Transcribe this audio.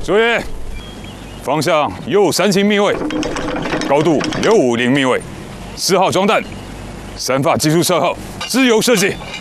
注意，方向右3型米位，高度650米位，4号装弹，3发技术射后，自由射击。